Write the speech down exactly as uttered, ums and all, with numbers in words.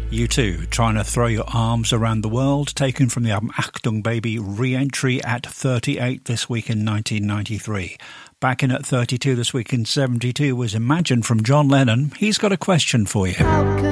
U two, Trying to Throw Your Arms Around the World, taken from the album Achtung Baby, re-entry at thirty-eight this week in nineteen ninety-three. Back in at thirty-two this week in seventy-two was Imagine from John Lennon. He's got a question for you.